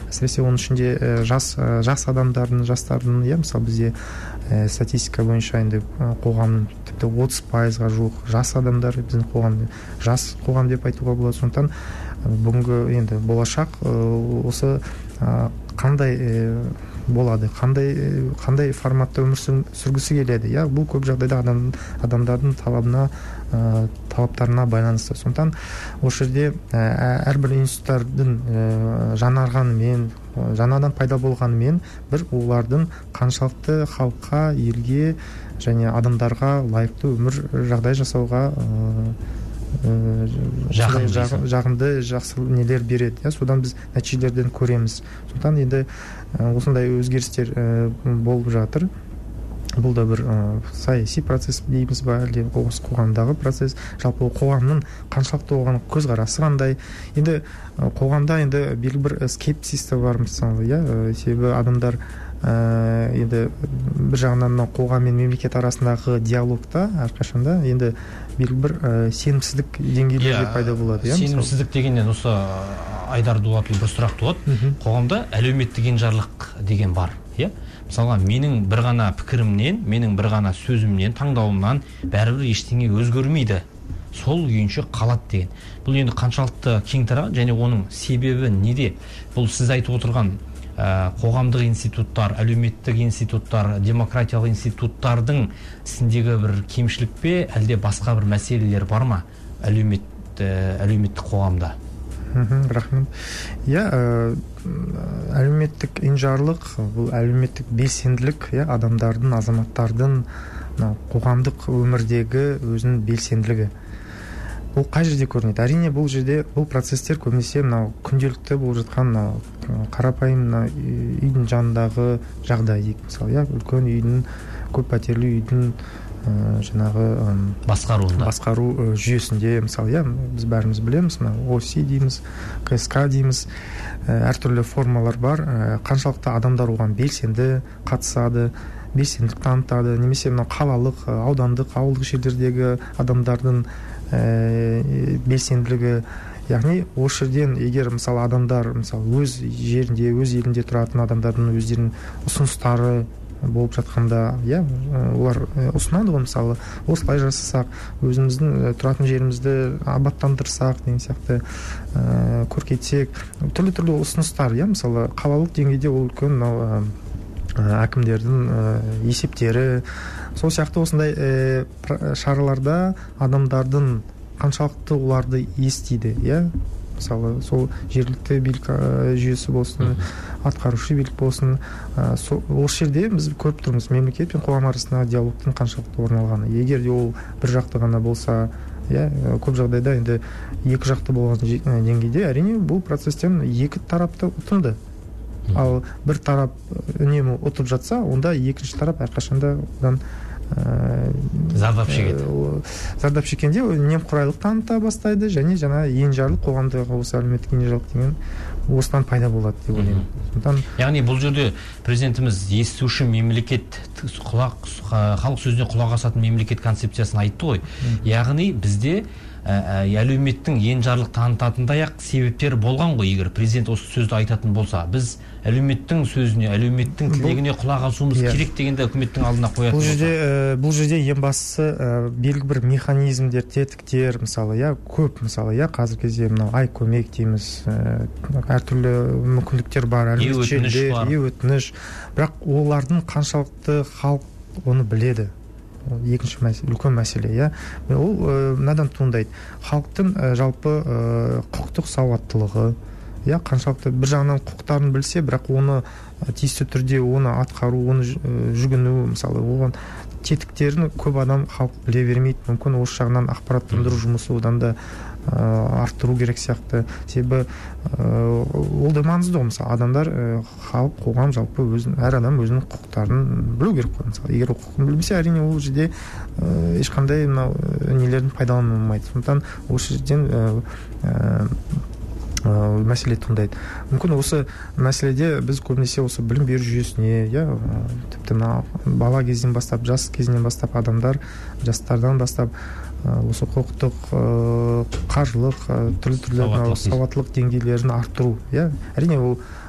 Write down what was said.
әсіресе оның ішінде жас адамдардың, жастардың, мысалы бізде статистика бойынша енді қоғамның тіпті 30%-ға жуық жас адамдар, біздің қоғам жас қоғам деп айтуға болады. Сондықтан бүгінгі енді болашақ осы қандай болады, қандай форматта өмір сүргісі келеді. Бұл көп жағдайда адамдардың талаптарына байланысты. Сондықтан осы жерде әрбір институттардың жаңарғанымен, жаңадан пайда болғанымен, бір олардың қаншалықты халыққа, елге және адамдарға лайықты өмір жағдай жасауға жағымды, жақсы нелер береді. Содан біз нәтижелерден көреміз. Сондықтан енді осындай өзгерістер болып жатыр. Бұл да бір саяси процесс дейміз ба, әлде қоғамдағы процесс, жалпы қоғамның қаншалықты оған көзқарасы қандай. Енді қоғамда енді белгілі бір скептиз бар, мысалы, себебі адамдар енді бір жағынан қоғам мен мемлекет арасындағы диалогта әрқашанда енді белгілі бір сенімсіздік деңгейлері пайда болады. Сенімсіздік дегеннен осы Айдар Дулатұлы бір сұрақ туады. Қоғамда әлеуметтік енжарлық деген бар. Мысалға, менің бір ғана пікірімнен, менің бір ғана сөзімнен, таңдауымнан бәрібір ештеңе өзгермейді. Сол күйінше қалады деген. Бұл енді қаншалықты кең тараған және оның себебі неде? Бұл сіз айтып отырған қоғамдық институттар, әлеуметтік институттар, демократиялық институттардың ісіндегі бір кемшілік пе, әлде басқа бір мәселелер бар ма әлеуметтік қоғамда? Рахмет. Әлеуметтік енжарлық, бұл әлеуметтік белсенділік, адамдардың, азаматтардың қоғамдық өмірдегі өзінің белсенділігі. Бұл қай жерде көрінеді? Әрине бұл жерде бұл процесстер көбінесе күнделікті болып жатқан қарапайым үйдің жанындағы жағдай дейік, мысалы, үлкен үйдің, көп пәтерлі үйдің жаңағы басқару жүйесінде, мысалы, біз бәріміз білеміз, ОСИ дейміз, КСК дейміз, әртүрлі формалар бар. Қаншалықты адамдар оған белсенді қатысады, белсенділік танытады, немесе қалалық, аудандық, ауылдық жерлердегі адамдардың белсенділігі. Яғни осы жерден егер мысалы адамдар өз жерінде, өз елінде тұратын адамдардың өздерінің ұсыныстары болып жатқанда, олар ұсынады ғой, мысалы, осылай жасасақ, өзіміздің тұратын жерімізді абаттандырсақ деген сияқты, көркейтсек, түрлі ұсыныстар, мысалы, қалалық деңгейде ол үлкен әкімдердің есептері, сол сияқты осындай шараларда адамдардың қаншалықты оларды естиді, мысалы, сол жергілікті билік жүйесі болсын, атқарушы билік болсын, осы жерде біз көріп тұрмыз мемлекет пен қоғам арасындағы диалогтың қаншалықты орын алғаны. Егер де ол бір жақты ғана болса, көп жағдайда енді екі жақты болған деңгейде, әрине бұл процесстен екі тарапты ұтымды. Ал бір тарап үнемі ұтып жатса, онда екінші тарап әрқашанда одан зардап шегеді. Зардап шеккенде немқұрайлық таныта бастайды, және енжарлық, қоғамдағы осы әлеуметтік енжарлық деген осыдан пайда болады деп ойлаймын. Яғни бұл жерде президентіміз естуші мемлекет, халық сөзіне құлақ асатын мемлекет концепциясын айтты ғой. Яғни бізде әлеуметтің енжарлық танытатындай-ақ себептер болған ғой. Егер президент осы сөзді айтатын болса, біз әлеуметтің сөзіне, әлеуметтің тілегіне құлақ асуымыз керек дегенде үкіметтің алдына қоятын болса. Бұл жерде ең бастысы белгілі бір механизмдер, тетіктер, мысалы, көп, мысалы, қазіргі кезде ай көмек дейміз, әртүрлі мүмкіндіктер бар, өтініш, бірақ олардың қаншалықты халық оны біледі. Екінші үлкен мәселе, ол мынадан туындайды. Халықтың жалпы құқықтық сауаттылығы, қаншалықты бір жағынан құқықтарын білсе, бірақ оны тиісті түрде оны атқару, оны жүгіну, мысалы, оған тетіктерін көп адам халық біле бермейді. Мүмкін осы жағынан ақпараттандыру жұмысы одан да арттыру керек сияқты. Себебі ол да маңызды ғой, мысалы, адамдар, халық, қоғам жалпы әр адам өзінің құқықтарын білу керек қой. Мысалы, егер құқығын білмесе, әрине ол жерде ешқандай нелерін пайдаланылмайды. Сондықтан осы жерден мәселе туындайды. Мүмкін осы мәселеде біз көбінесе осы білім беру жүйесіне, тіпті бала кезден бастап, жас кезінен бастап адамдар, жастардан бастап осы құқықтық, қаржылық, түрлі сауаттылық деңгейлерін арттыру. Әрине ол